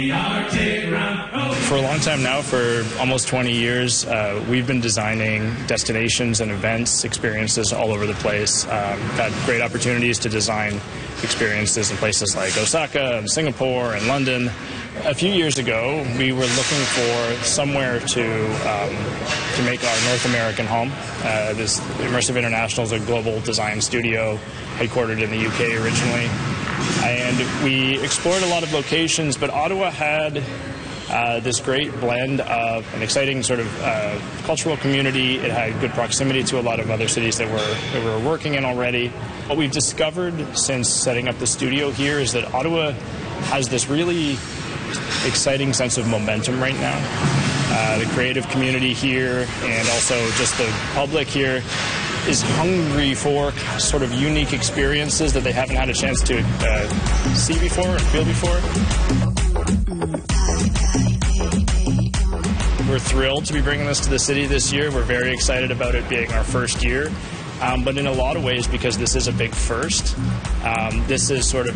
For a long time now, for almost 20 years, we've been designing destinations and events, experiences all over the place. We've had great opportunities to design experiences in places like Osaka and Singapore and London. A few years ago, we were looking for somewhere to make our North American home. This Immersive International is a global design studio headquartered in the UK originally. And we explored a lot of locations, but Ottawa had this great blend of an exciting sort of cultural community. It had good proximity to a lot of other cities that we were working in already. What we've discovered since setting up the studio here is that Ottawa has this really exciting sense of momentum right now. The creative community here and also just the public here is hungry for sort of unique experiences that they haven't had a chance to see before and feel before. We're thrilled to be bringing this to the city this year. We're very excited about it being our first year. But in a lot of ways, because this is a big first, this is sort of